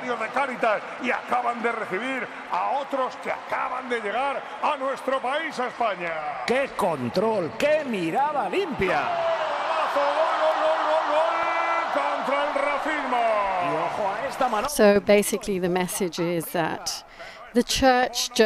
voluntarios de Cáritas y acaban de recibir a otros que acaban de llegar a nuestro país, a España. ¡Qué control! ¡Qué mirada limpia! Contra el racismo. Y ojo a esta mano. So basically the message is that the church